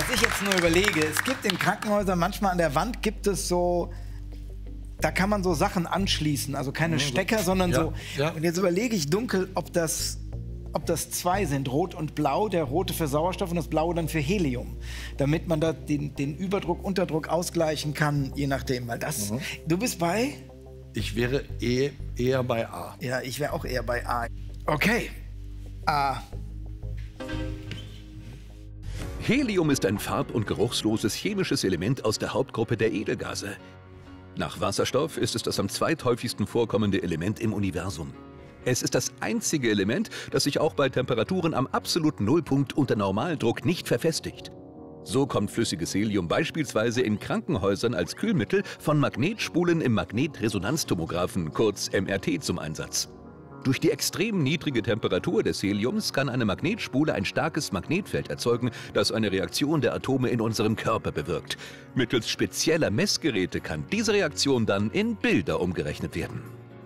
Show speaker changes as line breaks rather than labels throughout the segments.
Was ich jetzt nur überlege, es gibt in Krankenhäusern manchmal an der Wand gibt es so, da kann man so Sachen anschließen, also keine Stecker, sondern so. Ja. Und jetzt überlege ich dunkel, ob das zwei sind, rot und blau, der rote für Sauerstoff und das blaue dann für Helium, damit man da den Überdruck, Unterdruck ausgleichen kann, je nachdem. Weil das, du bist bei?
Ich wäre eher bei A.
Ja, ich wäre auch eher bei A. Okay, A.
Helium ist ein farb- und geruchsloses chemisches Element aus der Hauptgruppe der Edelgase. Nach Wasserstoff ist es das am zweithäufigsten vorkommende Element im Universum. Es ist das einzige Element, das sich auch bei Temperaturen am absoluten Nullpunkt unter Normaldruck nicht verfestigt. So kommt flüssiges Helium beispielsweise in Krankenhäusern als Kühlmittel von Magnetspulen im Magnetresonanztomographen, kurz MRT, zum Einsatz. Durch die extrem niedrige Temperatur des Heliums kann eine Magnetspule ein starkes Magnetfeld erzeugen, das eine Reaktion der Atome in unserem Körper bewirkt. Mittels spezieller Messgeräte kann diese Reaktion dann in Bilder umgerechnet werden.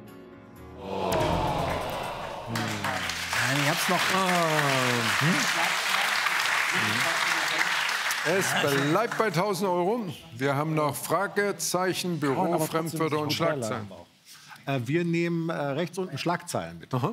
Ich hab's noch.
Es bleibt bei 1.000 Euro. Wir haben noch Fragezeichen, Büro, Fremdwörter und Schlagzeilen.
Wir nehmen rechts unten Schlagzeilen, bitte.
Aha.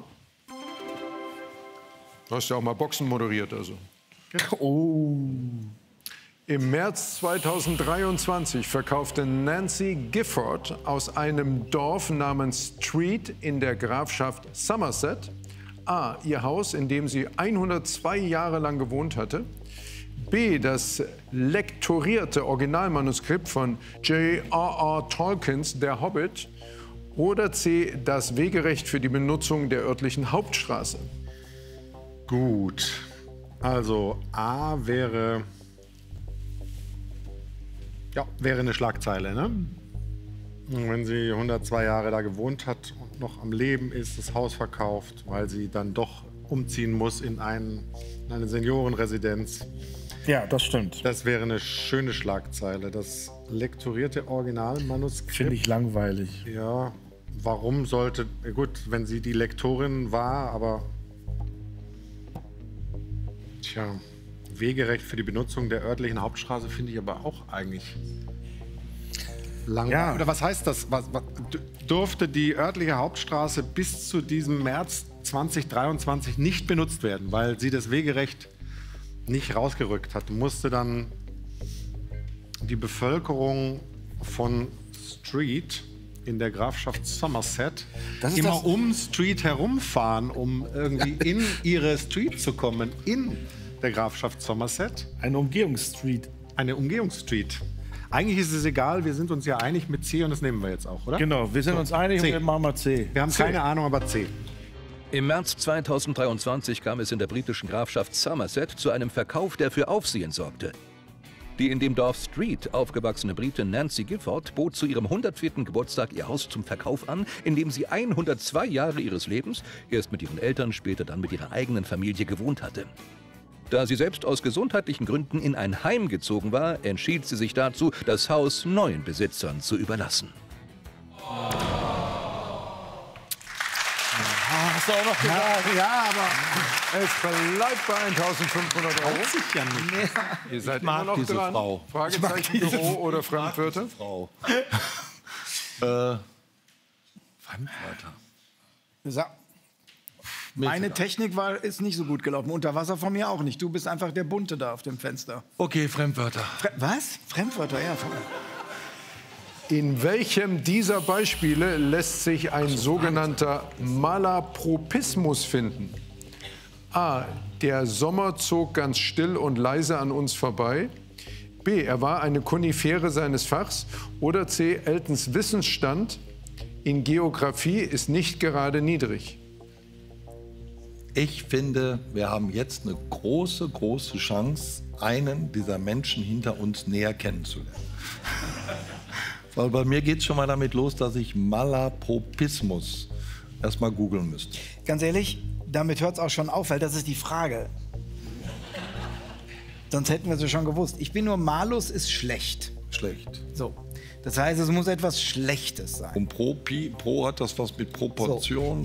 Du hast ja auch mal Boxen moderiert, also.
Oh.
Im März 2023 verkaufte Nancy Gifford aus einem Dorf namens Street in der Grafschaft Somerset A. ihr Haus, in dem sie 102 Jahre lang gewohnt hatte, B. das lektorierte Originalmanuskript von J.R.R. Tolkiens Der Hobbit oder C. das Wegerecht für die Benutzung der örtlichen Hauptstraße.
Gut. Also A wäre eine Schlagzeile, ne? Wenn sie 102 Jahre da gewohnt hat und noch am Leben ist, das Haus verkauft, weil sie dann doch umziehen muss in eine Seniorenresidenz.
Ja, das stimmt.
Das wäre eine schöne Schlagzeile. Das lektorierte Originalmanuskript.
Finde ich langweilig.
Ja, warum sollte... Gut, wenn sie die Lektorin war, aber... Tja, Wegerecht für die Benutzung der örtlichen Hauptstraße finde ich aber auch eigentlich... langweilig. Ja. Oder was heißt das? Durfte die örtliche Hauptstraße bis zu diesem März 2023 nicht benutzt werden, weil sie das Wegerecht nicht rausgerückt hat? Musste dann die Bevölkerung von Street in der Grafschaft Somerset immer um Street herumfahren, um irgendwie in ihre Street zu kommen, in der Grafschaft Somerset?
Eine Umgehungsstreet.
Eine Umgehungsstreet. Eigentlich ist es egal, wir sind uns ja einig mit C und das nehmen wir jetzt auch, oder?
Genau, wir sind uns einig
C.
und wir machen mal C.
Wir haben keine Ahnung, aber C.
Im März 2023 kam es in der britischen Grafschaft Somerset zu einem Verkauf, der für Aufsehen sorgte. Die in dem Dorf Street aufgewachsene Britin Nancy Gifford bot zu ihrem 104. Geburtstag ihr Haus zum Verkauf an, in dem sie 102 Jahre ihres Lebens, erst mit ihren Eltern, später dann mit ihrer eigenen Familie gewohnt hatte. Da sie selbst aus gesundheitlichen Gründen in ein Heim gezogen war, entschied sie sich dazu, das Haus neuen Besitzern zu überlassen.
Hast du auch noch gesagt?
Ja, aber
Es bleibt bei 1.500 Euro.
sich ja nicht mehr.
Ihr seid
Ich mag
immer noch
diese
dran.
Frau.
Fragezeichen, Büro oder Fremdwörter?
Frau. Fremdwörter.
Meine Technik ist nicht so gut gelaufen. Unter Wasser von mir auch nicht. Du bist einfach der Bunte da auf dem Fenster.
Okay, Fremdwörter.
Was? Fremdwörter, ja.
In welchem dieser Beispiele lässt sich ein sogenannter Malapropismus finden? A. Der Sommer zog ganz still und leise an uns vorbei. B. Er war eine Konifere seines Fachs. Oder C. Eltons Wissensstand in Geografie ist nicht gerade niedrig.
Ich finde, wir haben jetzt eine große, große Chance, einen dieser Menschen hinter uns näher kennenzulernen. Weil bei mir geht es schon mal damit los, dass ich Malapropismus erst mal googeln müsste.
Ganz ehrlich, damit hört es auch schon auf, weil das ist die Frage. Sonst hätten wir es ja schon gewusst. Ich bin nur, Malus ist schlecht.
Schlecht.
So. Das heißt, es muss etwas Schlechtes sein.
Und Pro hat das was mit Proportion